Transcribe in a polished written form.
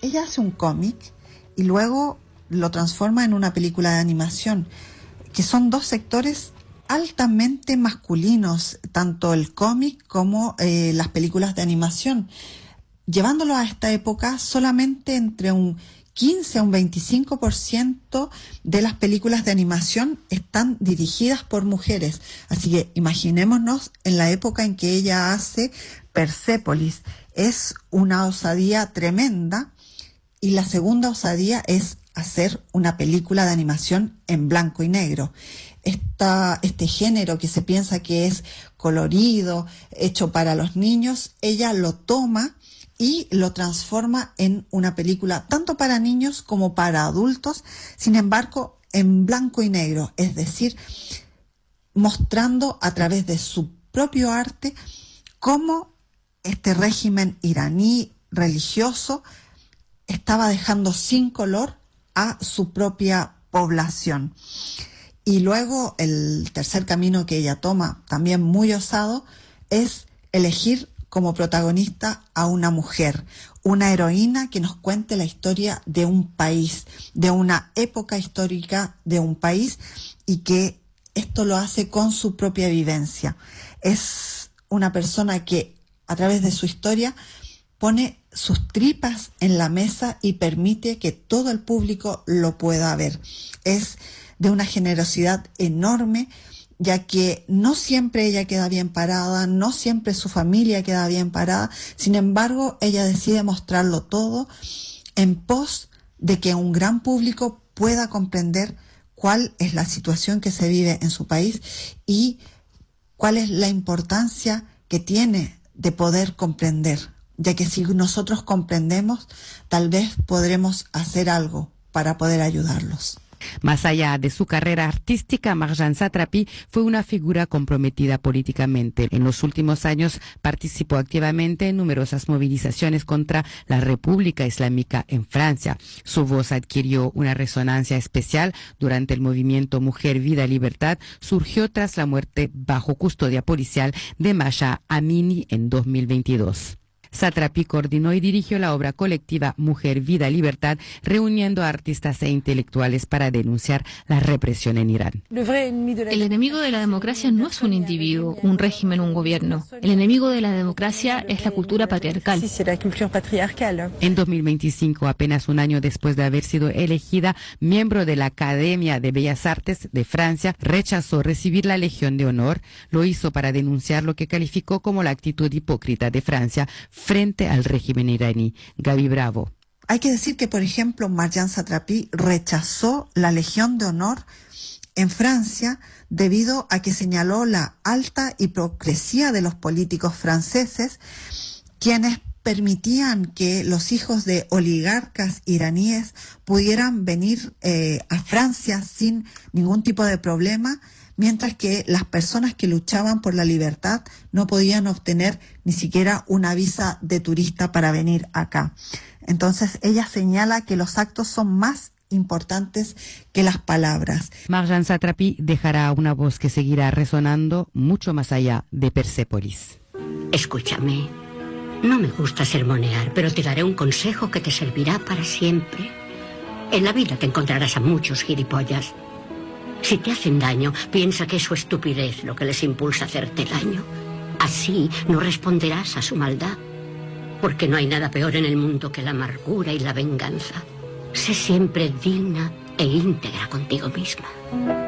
ella hace un cómic y luego lo transforma en una película de animación, que son dos sectores altamente masculinos, tanto el cómic como las películas de animación. Llevándolo a esta época, solamente entre un 15 a un 25% de las películas de animación están dirigidas por mujeres. Así que imaginémonos en la época en que ella hace Persépolis. Es una osadía tremenda, y la segunda osadía es hacer una película de animación en blanco y negro. Este género que se piensa que es colorido, hecho para los niños, ella lo toma y lo transforma en una película tanto para niños como para adultos, sin embargo en blanco y negro, es decir, mostrando a través de su propio arte cómo este régimen iraní religioso estaba dejando sin color a su propia población. Y luego el tercer camino que ella toma, también muy osado, es elegir como protagonista a una mujer, una heroína que nos cuente la historia de un país, de una época histórica de un país, y que esto lo hace con su propia vivencia. Es una persona que a través de su historia pone sus tripas en la mesa y permite que todo el público lo pueda ver. Es de una generosidad enorme, ya que no siempre ella queda bien parada, no siempre su familia queda bien parada. Sin embargo, ella decide mostrarlo todo en pos de que un gran público pueda comprender cuál es la situación que se vive en su país y cuál es la importancia que tiene de poder comprender, ya que si nosotros comprendemos, tal vez podremos hacer algo para poder ayudarlos. Más allá de su carrera artística, Marjane Satrapi fue una figura comprometida políticamente. En los últimos años participó activamente en numerosas movilizaciones contra la República Islámica en Francia. Su voz adquirió una resonancia especial durante el movimiento Mujer, Vida, Libertad. Surgió tras la muerte bajo custodia policial de Mahsa Amini en 2022. Satrapi coordinó y dirigió la obra colectiva Mujer, Vida, Libertad, reuniendo a artistas e intelectuales para denunciar la represión en Irán. El enemigo de la democracia no es un individuo, un régimen, un gobierno. El enemigo de la democracia es la cultura patriarcal. En 2025, apenas un año después de haber sido elegida miembro de la Academia de Bellas Artes de Francia, rechazó recibir la Legión de Honor. Lo hizo para denunciar lo que calificó como la actitud hipócrita de Francia frente al régimen iraní. Gaby Bravo. Hay que decir que, por ejemplo, Marjane Satrapi rechazó la Legión de Honor en Francia debido a que señaló la alta hipocresía de los políticos franceses, quienes permitían que los hijos de oligarcas iraníes pudieran venir a Francia sin ningún tipo de problema, mientras que las personas que luchaban por la libertad no podían obtener ni siquiera una visa de turista para venir acá. Entonces ella señala que los actos son más importantes que las palabras. Marjane Satrapi dejará una voz que seguirá resonando mucho más allá de Persépolis. Escúchame, no me gusta sermonear, pero te daré un consejo que te servirá para siempre. En la vida te encontrarás a muchos gilipollas. Si te hacen daño, piensa que es su estupidez lo que les impulsa a hacerte daño. Así no responderás a su maldad, porque no hay nada peor en el mundo que la amargura y la venganza. Sé siempre digna e íntegra contigo misma.